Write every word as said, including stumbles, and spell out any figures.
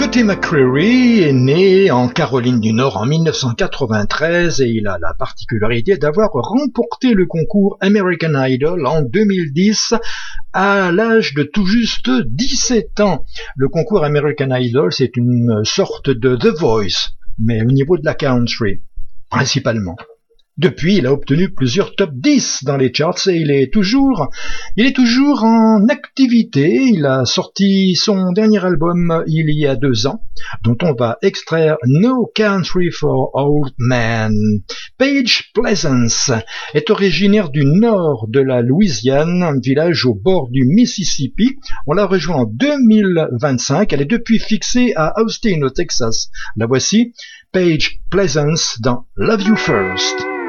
Timothy McCreary est né en Caroline du Nord en mille neuf cent quatre-vingt-treize et il a la particularité d'avoir remporté le concours American Idol en deux mille dix à l'âge de tout juste dix-sept ans. Le concours American Idol, c'est une sorte de The Voice, mais au niveau de la country, principalement. Depuis, il a obtenu plusieurs top dix dans les charts et il est toujours, il est toujours en activité. Il a sorti son dernier album il y a deux ans, dont on va extraire No Country for Old Men. Paige Pleasance est originaire du nord de la Louisiane, un village au bord du Mississippi. On l'a rejoint en deux mille vingt-cinq. Elle est depuis fixée à Austin, au Texas. La voici, Paige Pleasance dans Love You First.